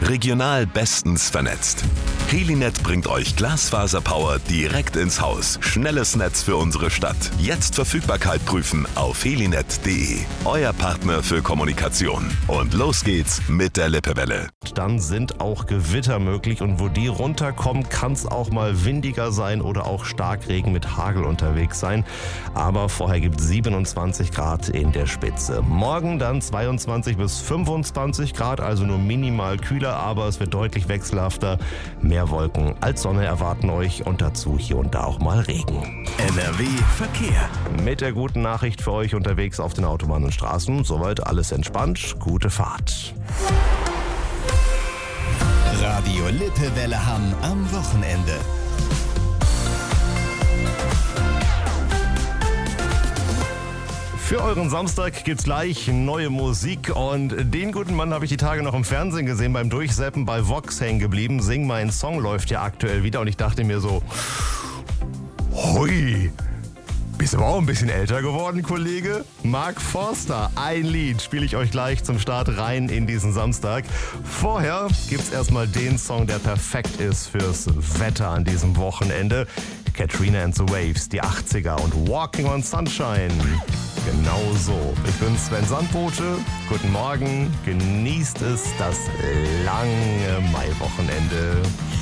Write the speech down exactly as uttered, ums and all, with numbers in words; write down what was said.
Regional bestens vernetzt. Helinet bringt euch Glasfaserpower direkt ins Haus. Schnelles Netz für unsere Stadt. Jetzt Verfügbarkeit prüfen auf helinet punkt de. Euer Partner für Kommunikation. Und los geht's mit der Lippewelle. Dann sind auch Gewitter möglich und wo die runterkommen, kann es auch mal windiger sein oder auch Starkregen mit Hagel unterwegs sein. Aber vorher gibt es siebenundzwanzig Grad in der Spitze. Morgen dann zweiundzwanzig bis fünfundzwanzig Grad, also nur minimal kühler, aber es wird deutlich wechselhafter. Mehr Wolken als Sonne erwarten euch und dazu hier und da auch mal Regen. N R W Verkehr. Mit der guten Nachricht für euch unterwegs auf den Autobahnen und Straßen. Soweit alles entspannt. Gute Fahrt. Radio Lippewelle Hamm am Wochenende. Für euren Samstag gibt's gleich neue Musik und den guten Mann habe ich die Tage noch im Fernsehen gesehen, beim Durchseppen bei Vox hängen geblieben. Sing mein Song läuft ja aktuell wieder und ich dachte mir so, hui, bist aber auch ein bisschen älter geworden, Kollege? Mark Forster, ein Lied spiele ich euch gleich zum Start rein in diesen Samstag. Vorher gibt's erstmal den Song, der perfekt ist fürs Wetter an diesem Wochenende. Katrina and the Waves, die achtziger und Walking on Sunshine. Genau so. Ich bin Sven Sandbote. Guten Morgen. Genießt es, das lange Maiwochenende.